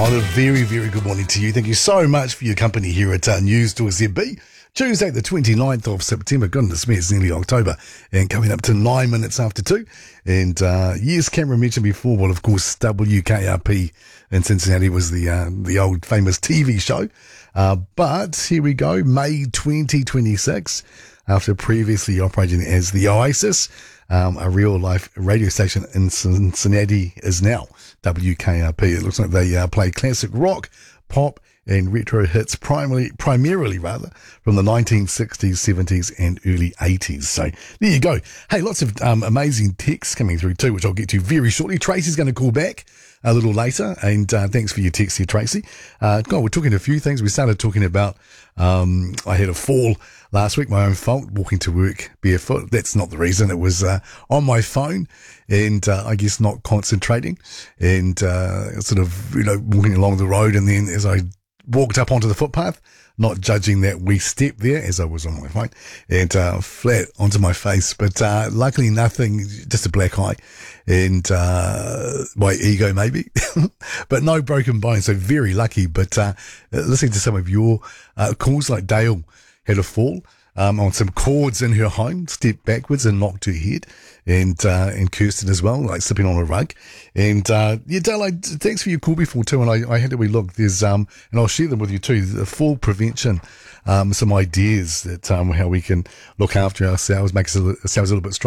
On a very, very good morning to you. Thank you so much for your company here at News Talk ZB. Tuesday, the 29th of September. Goodness me, it's nearly October. And coming up to 9 minutes after 2. And yes, Cameron mentioned before, well, of course, WKRP in Cincinnati was the old famous TV show. But here we go, May 2026. After previously operating as the Oasis, a real-life radio station in Cincinnati is now WKRP. It looks like they play classic rock, pop, and retro hits primarily from the 1960s, 70s, and early 80s. So there you go. Hey, lots of amazing texts coming through too, which I'll get to very shortly. Tracy's going to call back a little later, and thanks for your text here, Tracy. We're talking a few things. We started talking about I had a fall last week, my own fault, walking to work barefoot. That's not the reason. It was on my phone and I guess not concentrating and sort of, walking along the road, and then as I walked up onto the footpath, not judging that wee step there as I was on my phone, and flat onto my face. But luckily nothing, just a black eye and my ego maybe, but no broken bones, so very lucky. But listening to some of your calls, like Dale had a fall on some cords in her home, stepped backwards and knocked her head, and Kirsten as well, like slipping on a rug. And Dale, thanks for your call before too, and I had a wee look. There's and I'll share them with you too, the fall prevention, some ideas that how we can look after ourselves, make ourselves a little bit stronger.